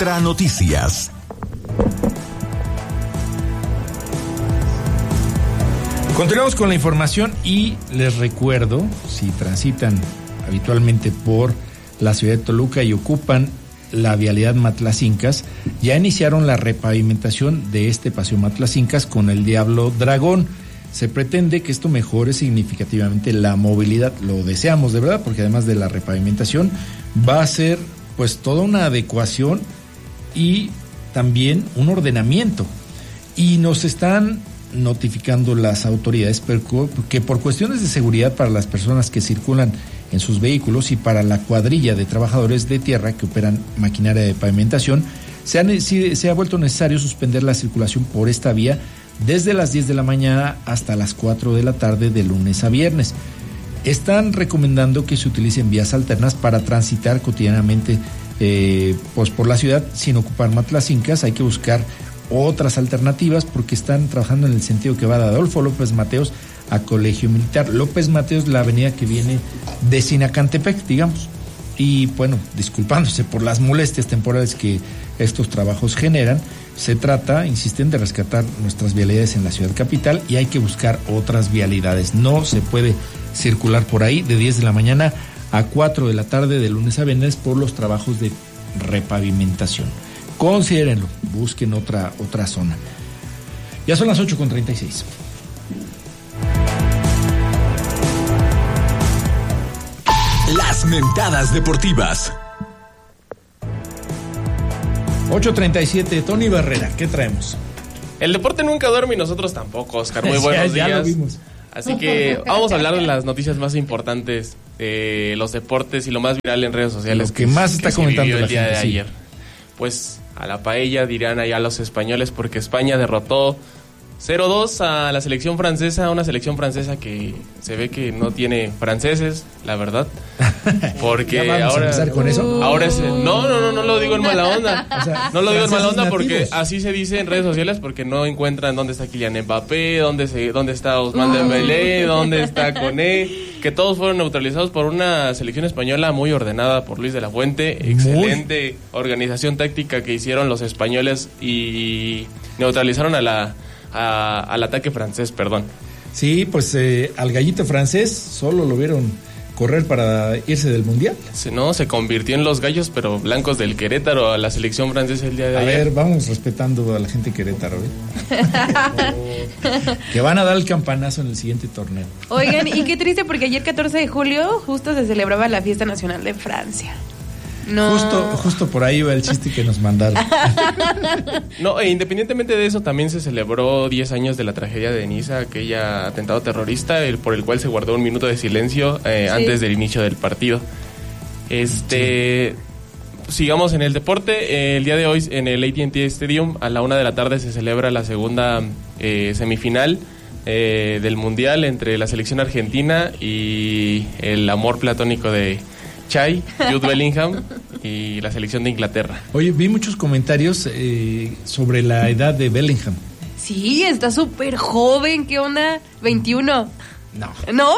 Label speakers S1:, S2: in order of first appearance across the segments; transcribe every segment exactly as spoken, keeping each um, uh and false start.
S1: Extra Noticias.
S2: Continuamos con la información y les recuerdo, si transitan habitualmente por la ciudad de Toluca y ocupan la vialidad Matlacincas, ya iniciaron la repavimentación de este paseo Matlacincas con el Diablo Dragón. Se pretende que esto mejore significativamente la movilidad, lo deseamos de verdad, porque además de la repavimentación va a ser pues toda una adecuación y también un ordenamiento. Y nos están notificando las autoridades que por cuestiones de seguridad para las personas que circulan en sus vehículos y para la cuadrilla de trabajadores de tierra que operan maquinaria de pavimentación, se, han, se ha vuelto necesario suspender la circulación por esta vía desde las diez de la mañana hasta las cuatro de la tarde de lunes a viernes. Están recomendando que se utilicen vías alternas para transitar cotidianamente eh, pues por la ciudad sin ocupar Matlacincas. Hay que buscar otras alternativas porque están trabajando en el sentido que va de Adolfo López Mateos a Colegio Militar. López Mateos, la avenida que viene de Sinacantepec, digamos. Y bueno, disculpándose por las molestias temporales que estos trabajos generan, se trata, insisten, de rescatar nuestras vialidades en la ciudad capital y hay que buscar otras vialidades. No se puede circular por ahí de diez de la mañana a cuatro de la tarde de lunes a viernes por los trabajos de repavimentación. Considérenlo, busquen otra, otra zona. Ya son las ocho con treinta y seis.
S1: Las mentadas deportivas.
S2: ocho treinta y siete, Tony Barrera, ¿qué traemos?
S3: El deporte nunca duerme y nosotros tampoco, Oscar. Muy buenos
S2: ya,
S3: días.
S2: Ya lo vimos.
S3: Así que vamos a hablar de las noticias más importantes de los deportes y lo más viral en redes sociales.
S2: Lo que más
S3: que
S2: está
S3: se
S2: comentando
S3: el
S2: la
S3: día
S2: gente,
S3: de
S2: sí.
S3: ayer. Pues a la paella dirán allá los españoles porque España derrotó cero dos a la selección francesa, una selección francesa que se ve que no tiene franceses, la verdad. Porque
S2: ¿Ya vamos
S3: ahora
S2: a empezar con eso?
S3: Ahora es no, no, no, no lo digo en mala onda.
S2: O sea,
S3: no lo digo en mala onda porque
S2: nativos.
S3: así se dice en redes sociales porque no encuentran dónde está Kylian Mbappé, dónde se dónde está Ousmane Dembélé, dónde está Koné, que todos fueron neutralizados por una selección española muy ordenada por Luis de la Fuente, excelente muy. organización táctica que hicieron los españoles y neutralizaron a la A, al ataque francés, perdón.
S2: Sí, pues eh, al gallito francés solo lo vieron correr para irse del mundial.
S3: Sí, no, se convirtió en los gallos pero blancos del Querétaro a la selección francesa el día de
S2: a
S3: ayer.
S2: A ver, vamos respetando a la gente de Querétaro, ¿eh? Que van a dar el campanazo en el siguiente torneo.
S4: Oigan, y qué triste porque ayer catorce de julio justo se celebraba la fiesta nacional de Francia. No.
S2: Justo, justo por ahí va el chiste que nos mandaron.
S3: No, e independientemente de eso, también se celebró diez años de la tragedia de Niza, aquella atentado terrorista, el, por el cual se guardó un minuto de silencio eh, sí. antes del inicio del partido. Este, sí. Sigamos en el deporte. Eh, el día de hoy en el A T and T Stadium a la una de la tarde se celebra la segunda eh, semifinal eh, del Mundial entre la selección argentina y el amor platónico de Chai, Jude Bellingham y la selección de Inglaterra.
S2: Oye, vi muchos comentarios eh, sobre la edad de Bellingham.
S4: Sí, está súper joven, ¿qué onda? veintiuno.
S2: No.
S4: ¿No?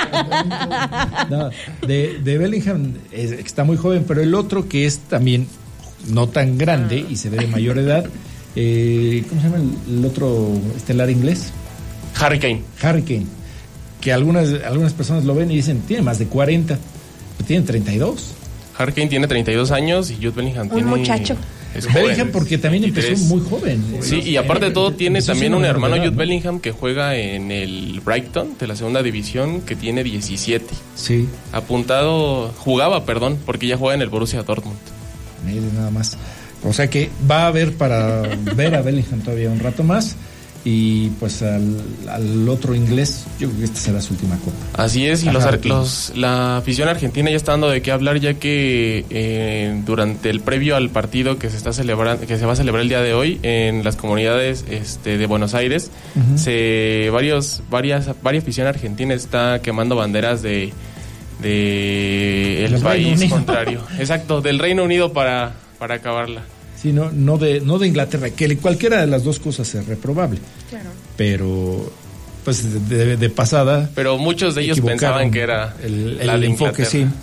S2: No, de, de Bellingham es, está muy joven, pero el otro que es también no tan grande y se ve de mayor edad, eh, ¿cómo se llama el, el otro estelar inglés?
S3: Harry Kane.
S2: Harry Kane, que algunas, algunas personas lo ven y dicen, tiene más de cuarenta. Tiene treinta y dos.
S3: Harry Kane tiene treinta y dos años y Jude Bellingham
S4: un
S3: tiene...
S4: Un muchacho.
S3: Es
S2: Bellingham porque también empezó muy joven.
S3: Sí, y aparte de todo tiene también un hermano, Jude Bellingham, que juega en el Brighton de la segunda división, que tiene diecisiete.
S2: Sí.
S3: Apuntado, jugaba, perdón, porque ya juega en el Borussia Dortmund.
S2: Mire, nada más. O sea que va a haber para ver a Bellingham todavía un rato más. Y pues al, al otro inglés, yo creo que esta será su última copa.
S3: Así es, y los, los, la afición argentina ya está dando de qué hablar, ya que eh, durante el previo al partido que se está celebrando, que se va a celebrar el día de hoy en las comunidades este, de Buenos Aires, uh-huh. se varios varias varias afición argentina está quemando banderas de de el, el país contrario, exacto, del Reino Unido para para acabarla.
S2: Sí, no, no de no de Inglaterra, que cualquiera de las dos cosas es reprobable.
S4: Claro.
S2: Pero pues de, de, de pasada.
S3: Pero muchos de ellos pensaban que era
S2: el, el,
S3: la
S2: el
S3: de
S2: enfoque, sí.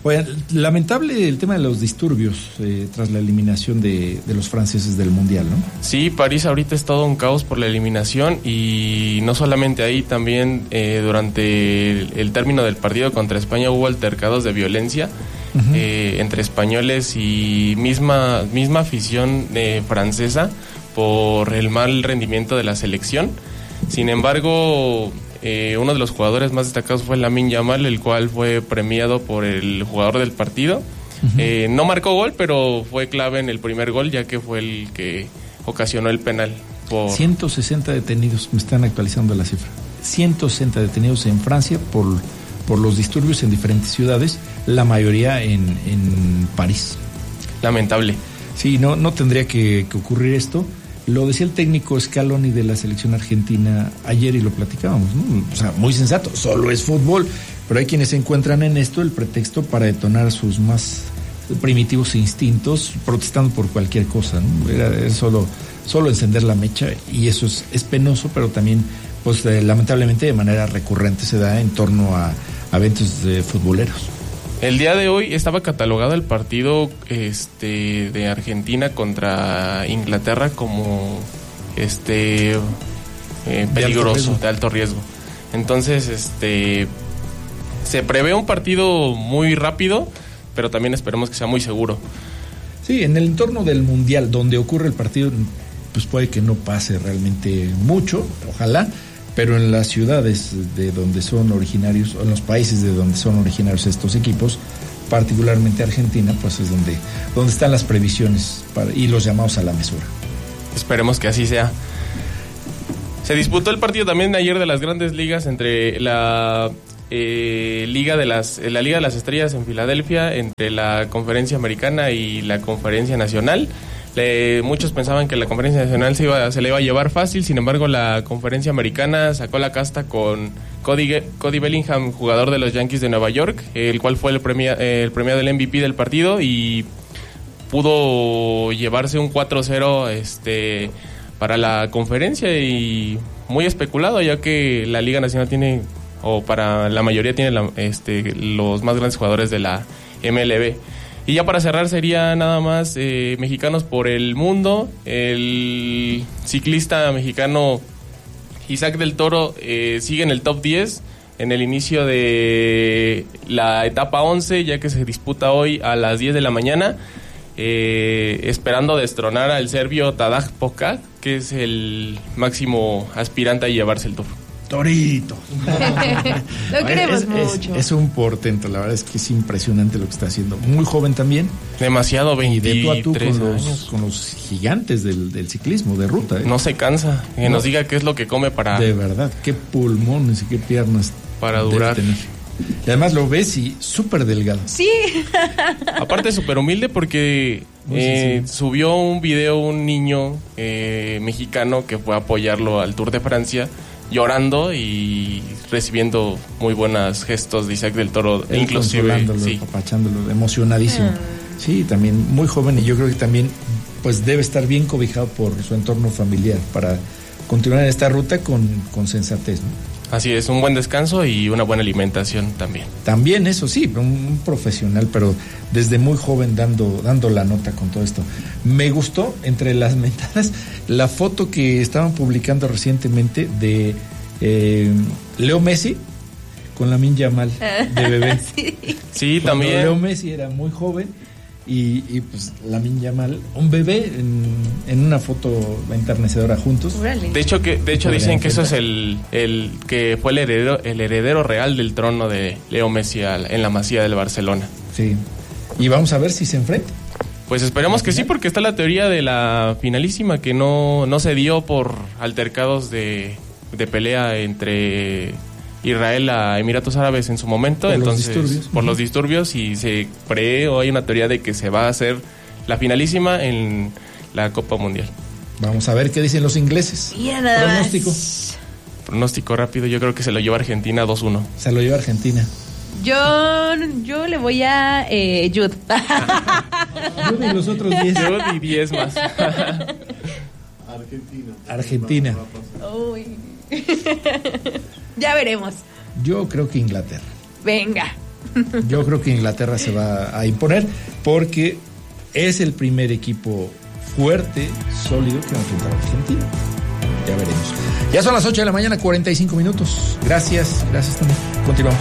S2: Oye, lamentable el tema de los disturbios eh, tras la eliminación de, de los franceses del Mundial, ¿no?
S3: Sí, París ahorita es todo un caos por la eliminación y no solamente ahí, también eh, durante el, el término del partido contra España hubo altercados de violencia uh-huh. eh, entre españoles y misma, misma afición eh, francesa por el mal rendimiento de la selección. Sin embargo, eh, uno de los jugadores más destacados fue Lamine Yamal, el cual fue premiado por el jugador del partido. Uh-huh. Eh, no marcó gol, pero fue clave en el primer gol, ya que fue el que ocasionó el penal. Por...
S2: ciento sesenta detenidos, me están actualizando la cifra. ciento sesenta detenidos en Francia por, por los disturbios en diferentes ciudades, la mayoría en, en París.
S3: Lamentable.
S2: Sí, no, no tendría que, que ocurrir esto. Lo decía el técnico Scaloni de la selección argentina ayer y lo platicábamos, ¿no? O sea, muy sensato, solo es fútbol, pero hay quienes encuentran en esto el pretexto para detonar sus más primitivos instintos, protestando por cualquier cosa, ¿no? Era, era solo, solo encender la mecha, y eso es, es penoso, pero también, pues eh, lamentablemente de manera recurrente se da en torno a, a eventos de futboleros.
S3: El día de hoy estaba catalogado el partido este de Argentina contra Inglaterra como este eh, peligroso, de alto riesgo. Entonces, este se prevé un partido muy rápido, pero también esperemos que sea muy seguro.
S2: Sí, en el entorno del Mundial, donde ocurre el partido, pues puede que no pase realmente mucho, ojalá. Pero en las ciudades de donde son originarios, o en los países de donde son originarios estos equipos, particularmente Argentina, pues es donde, donde están las previsiones para, y los llamados a la mesura.
S3: Esperemos que así sea. Se disputó el partido también ayer de las grandes ligas entre la eh, Liga de las la Liga de las Estrellas en Filadelfia, entre la Conferencia Americana y la Conferencia Nacional. Le, muchos pensaban que la Conferencia Nacional se, iba, se le iba a llevar fácil, sin embargo la Conferencia Americana sacó la casta con Cody, Cody Bellingham, jugador de los Yankees de Nueva York, el cual fue el, premia, el premiado del M V P del partido y pudo llevarse un cuatro cero este, para la conferencia, y muy especulado, ya que la Liga Nacional tiene, o para la mayoría tiene la, este, los más grandes jugadores de la M L B. Y ya para cerrar sería nada más eh, mexicanos por el mundo. El ciclista mexicano Isaac del Toro eh, sigue en el top diez en el inicio de la etapa once, ya que se disputa hoy a las diez de la mañana, eh, esperando destronar al serbio Tadej Pogačar, que es el máximo aspirante a llevarse el Tour.
S2: Torito.
S4: Lo queremos
S2: es,
S4: mucho.
S2: Es, es un portento, la verdad es que es impresionante lo que está haciendo. Muy joven también.
S3: Demasiado, veintitrés
S2: y de tú a tú con
S3: años.
S2: los, con los gigantes del, del ciclismo, de ruta. ¿eh?
S3: No se cansa. Que no. nos diga qué es lo que come para...
S2: De verdad, qué pulmones y qué piernas.
S3: Para durar.
S2: Tener. Y además lo ves y súper delgado.
S4: Sí.
S3: Aparte súper humilde porque eh, sí, sí. subió un video un niño eh, mexicano que fue a apoyarlo al Tour de Francia, llorando y recibiendo muy buenos gestos de Isaac del Toro,
S2: él
S3: inclusive sí.
S2: apapachándolo, emocionadísimo. Mm. Sí, también muy joven, y yo creo que también pues debe estar bien cobijado por su entorno familiar para continuar en esta ruta con, con sensatez, ¿no?
S3: Así es, un buen descanso y una buena alimentación también.
S2: También eso sí, un, un profesional, pero desde muy joven dando, dando la nota con todo esto. Me gustó, entre las mentadas, la foto que estaban publicando recientemente de eh, Leo Messi con Lamine Yamal de bebé.
S4: Sí,
S3: sí
S2: Cuando
S3: también.
S2: Leo Messi era muy joven y, y pues Lamine Yamal, un bebé en, en una foto enternecedora juntos.
S3: De hecho que de hecho dicen que eso es el el que fue el heredero el heredero real del trono de Leo Messi al, en la Masía del Barcelona.
S2: Sí. Y vamos a ver si se enfrenta.
S3: Pues esperemos que sí, porque está la teoría de la finalísima que no no se dio por altercados de de pelea entre Israel a Emiratos Árabes en su momento, por entonces los disturbios. por uh-huh. los disturbios, y se cree o hay una teoría de que se va a hacer la finalísima en la Copa Mundial.
S2: Vamos a ver qué dicen los ingleses.
S4: Mira nada
S2: Pronóstico.
S4: Más.
S3: Pronóstico rápido, yo creo que se lo lleva Argentina dos uno.
S2: Se lo lleva Argentina.
S4: Yo yo le voy a eh, Jude.
S2: Jude y los otros diez.
S3: Jude y diez más.
S5: Argentina.
S2: Argentina.
S4: Uy. Ya veremos.
S2: Yo creo que Inglaterra.
S4: Venga.
S2: Yo creo que Inglaterra se va a imponer porque es el primer equipo fuerte, sólido que va a enfrentar a Argentina. Ya veremos. Ya son las ocho de la mañana, cuarenta y cinco minutos. Gracias, gracias también. Continuamos.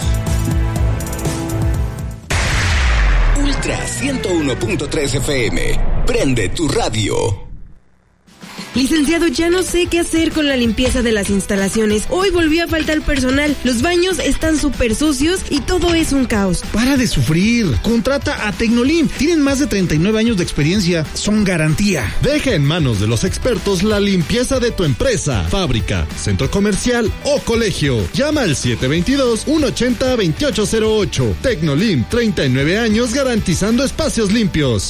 S1: Ultra ciento uno punto tres F M. Prende tu radio.
S5: Licenciado, ya no sé qué hacer con la limpieza de las instalaciones. Hoy volvió a faltar personal. Los baños están súper sucios y todo es un caos.
S6: Para de sufrir. Contrata a Tecnolim. Tienen más de treinta y nueve años de experiencia. Son garantía.
S7: Deja en manos de los expertos la limpieza de tu empresa, fábrica, centro comercial o colegio. Llama al siete dos dos, uno ocho cero, dos ocho cero ocho. Tecnolim, treinta y nueve años garantizando espacios limpios.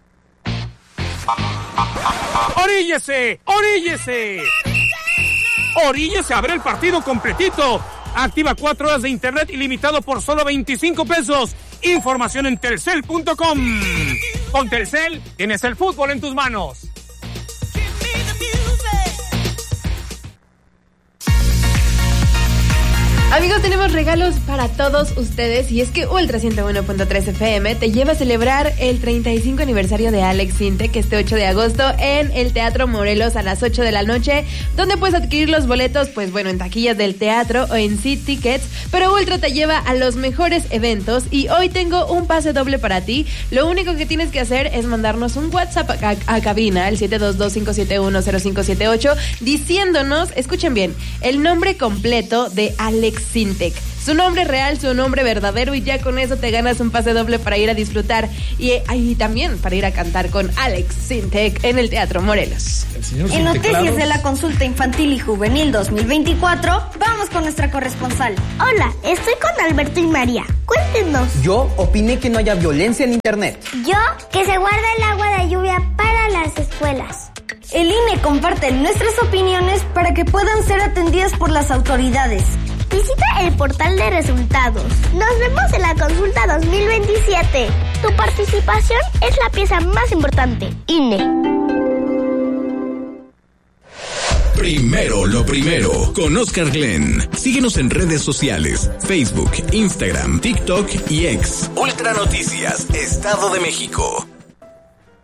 S8: ¡Oríllese! ¡Oríllese! ¡Oríllese! ¡Abre el partido completito! Activa cuatro horas de internet ilimitado por solo veinticinco pesos. Información en telcel punto com. Con Telcel tienes el fútbol en tus manos.
S4: Amigos, tenemos regalos para todos ustedes y es que Ultra ciento uno punto tres F M te lleva a celebrar el treinta y cinco aniversario de Alex Sintek este ocho de agosto en el Teatro Morelos a las ocho de la noche, donde puedes adquirir los boletos, pues bueno, en taquillas del teatro o en Seat Tickets, pero Ultra te lleva a los mejores eventos y hoy tengo un pase doble para ti. Lo único que tienes que hacer es mandarnos un WhatsApp a, a cabina, el siete dos dos, cinco siete uno, cero cinco siete ocho, diciéndonos, escuchen bien, el nombre completo de Alex Sintek, su nombre real, su nombre verdadero, y ya con eso te ganas un pase doble para ir a disfrutar y, y también para ir a cantar con Alex Sintek en el Teatro Morelos.
S9: En noticias de la consulta infantil y juvenil dos mil veinticuatro, vamos con nuestra corresponsal.
S10: Hola, estoy con Alberto y María. Cuéntenos.
S11: Yo opiné que no haya violencia en internet.
S10: Yo, que se guarda el agua de lluvia para las escuelas.
S9: El I N E comparte nuestras opiniones para que puedan ser atendidas por las autoridades.
S10: Visita el portal de resultados. Nos vemos en la consulta dos mil veintisiete. Tu participación es la pieza más importante. I N E.
S1: Primero lo primero, con Oscar Glenn. Síguenos en redes sociales, Facebook, Instagram, TikTok y X. Ultra Noticias, Estado de México.